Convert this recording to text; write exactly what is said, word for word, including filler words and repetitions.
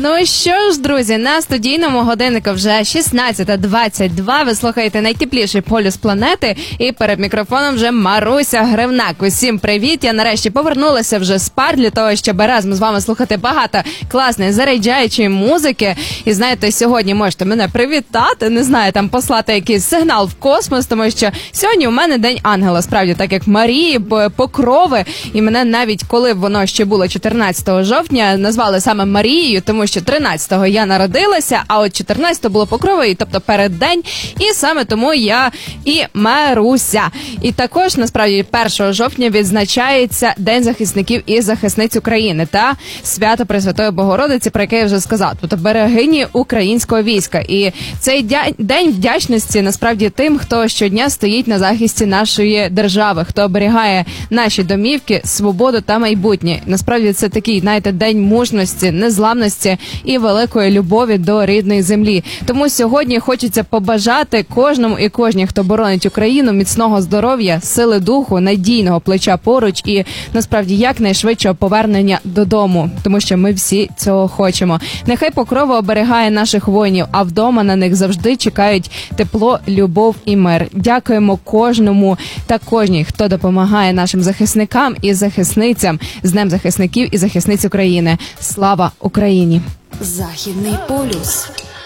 Ну що ж, друзі, на студійному годиннику вже шістнадцята двадцять два. Ви слухаєте найтепліший полюс планети. І перед мікрофоном вже Маруся Гривнак. Усім привіт! Я нарешті повернулася вже з пар для того, щоб разом з вами слухати багато класної заряджаючої музики. І знаєте, сьогодні можете мене привітати, не знаю, там послати якийсь сигнал в космос, тому що сьогодні у мене День Ангела, справді, так як Марії, Покрови. І мене навіть, коли воно ще було чотирнадцятого жовтня, назвали саме Марією, тому що тринадцятого я народилася, а от чотирнадцятого було Покрови, тобто переддень, і саме тому я і Маруся. І також, насправді, першого жовтня відзначається День захисників і захисниць України та свято Пресвятої Богородиці, про яке я вже сказала, тобто берегині українського війська. І цей день вдячності, насправді, тим, хто щодня стоїть на захисті нашої держави, хто оберігає наші домівки, свободу та майбутнє. Насправді, це такий, знаєте, день мужності, незламності і великої любові до рідної землі. Тому сьогодні хочеться побажати кожному і кожній, хто боронить Україну, міцного здоров'я, сили духу, надійного плеча поруч і, насправді, якнайшвидшого повернення додому, тому що ми всі цього хочемо. Нехай Покрова оберігає наших воїнів, а вдома на них завжди чекають тепло, любов і мир. Дякуємо кожному та кожній, хто допомагає нашим захисникам і захисницям. З Днем захисників і захисниць України. Слава Україні! Західний полюс.